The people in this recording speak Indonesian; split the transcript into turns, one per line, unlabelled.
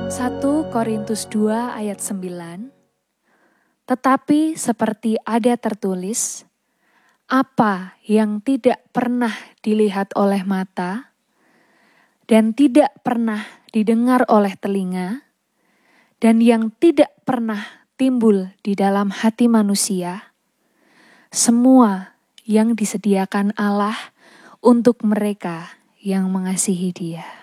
1 Korintus 2 ayat 9. Tetapi seperti ada tertulis, apa yang tidak pernah dilihat oleh mata dan tidak pernah didengar oleh telinga dan yang tidak pernah timbul di dalam hati manusia, semua yang disediakan Allah untuk mereka yang mengasihi Dia.